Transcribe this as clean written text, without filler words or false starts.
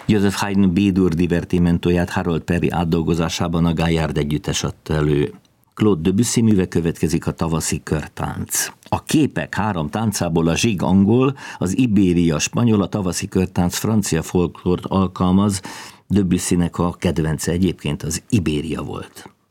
Joseph Haydn B-dur divertimentóját Harold Perry átdolgozásában a Gaillard együttes adta elő. Claude Debussy műve következik, a Tavaszi körtánc. A képek 3 táncából a zsig angol, az ibéria spanyol, a tavaszi körtánc francia folklort alkalmaz. Debussynek a kedvence egyébként az Ibéria volt.